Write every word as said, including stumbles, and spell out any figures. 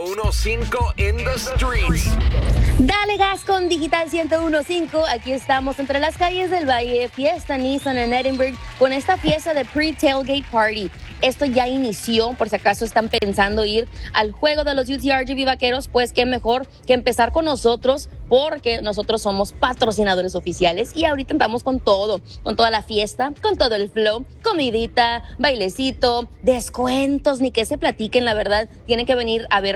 uno punto cinco in the streets. Dale gas con Digital ciento uno punto cinco. Aquí estamos entre las calles del Valle, fiesta Nissan en Edinburgh, con esta fiesta de pre-tailgate party. Esto ya inició, por si acaso están pensando ir al juego de los U T R G V Vaqueros, pues qué mejor que empezar con nosotros, porque nosotros somos patrocinadores oficiales y ahorita estamos con todo, con toda la fiesta, con todo el flow, comidita, bailecito, descuentos, ni que se platiquen, la verdad, tienen que venir a ver